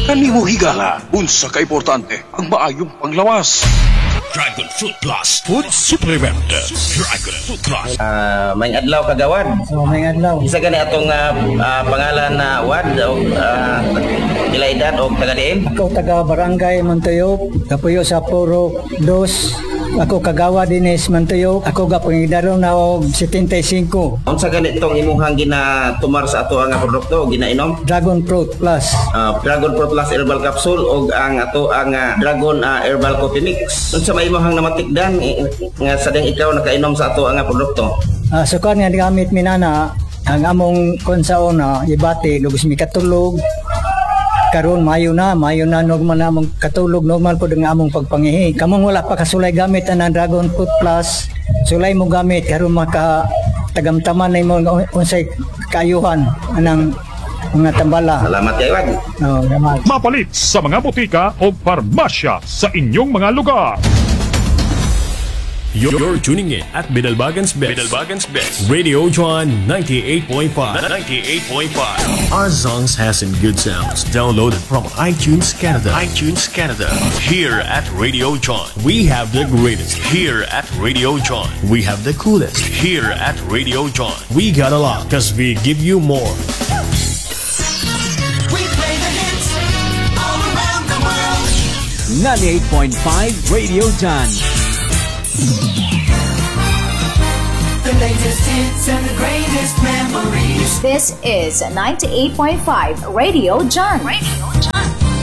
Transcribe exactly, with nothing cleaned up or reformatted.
Kanimo higala, unsa ka importante ang maayong panglawas. Dragon Fruit Plus Food Supplement. Dragon Fruit Plus. Uh, may adlaw kagawad. So, may adlaw. Isa gani atong uh, uh, pangalan na Wad o uh, ila edad o taga diin? Ako taga Barangay Montuyok, kapuyo sa Puro Dos. Ako kagawa dinis Montuyok. Ako gapangidaro na og seventy-five. Unsa gani itong imuhang ginatumar sa ato ang produkto ginainom? Dragon Fruit Plus. Uh, Dragon Fruit Plus Herbal Capsule o ang ato ang uh, Dragon uh, Herbal Coffee Mix. Unsa may imuhang namatikdan nga sa ding ikaw nakainom sa ato ang produkto? Uh, sukan nga gamit minana ang among konsaona ibati lugos mi katulog. Karon mayo na, mayo na normal na among katulog, normal po ang among pagpangihi. Kamong wala pa kasulay gamit ang Dragon Fruit Plus, sulay mo gamit karon maka tagamtaman na mo unsay kaayuhan anang mga tambala. Salamat kay Wad. Oh, salamat. Mapalit sa mga butika o parmasya sa inyong mga lugar. You're, you're tuning in at Bidalbagan's Best. Bidalbagan's Best. Radio John ninety-eight point five. ninety-eight point five. Our songs has some good sounds. Downloaded from iTunes Canada. iTunes Canada. Here at Radio John, we have the greatest. Here at Radio John, we have the coolest. Here at Radio John, we got a lot because we give you more. We play the hits all around the world. ninety-eight point five Radio John. The latest hits and the greatest memories. This is ninety-eight point five Radio John. Radio John.